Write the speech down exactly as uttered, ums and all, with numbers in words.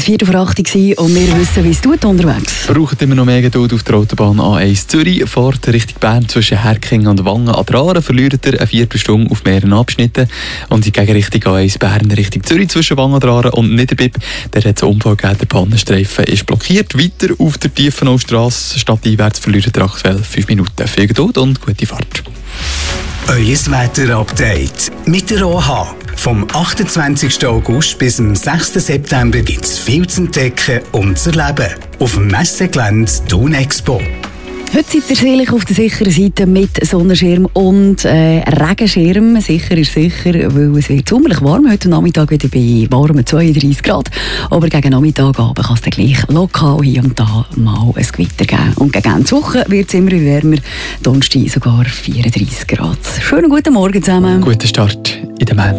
Viertel vor acht Uhr und wir wissen, wie es tut unterwegs. Braucht immer noch mehr Geduld auf der Autobahn A eins Zürich. Fahrt Richtung Bern zwischen Herking und Wangen an der Aare. Verliert ihr eine Viertelstunde auf mehreren Abschnitten. Und die Gegenrichtung A eins Bern Richtung Zürich zwischen Wangen an der Aare und Niederbipp. Der hat es einen Unfall gegeben. Der Pannenstreifen ist blockiert. Weiter auf der Tiefenaustrasse stadteinwärts verliert ihr aktuell fünf Minuten. Viel Geduld und gute Fahrt. Euer Wetter-Update mit der O H. Vom achtundzwanzigsten August bis zum sechsten September gibt es viel zu entdecken und zu erleben. Auf dem Messegelände Thun Expo. Heute seid ihr sicherlich auf der sicheren Seite mit Sonnenschirm und äh, Regenschirm. Sicher ist sicher, weil es wird sommerlich warm. Heute Nachmittag wieder bei warmen zweiunddreißig Grad. Aber gegen Nachmittagabend kann es dann gleich lokal hier und da mal ein Gewitter geben. Und gegen Ende Woche wird es immer wärmer. Donnerstag sogar vierunddreißig Grad. Schönen guten Morgen zusammen. Guten Start in der Mann.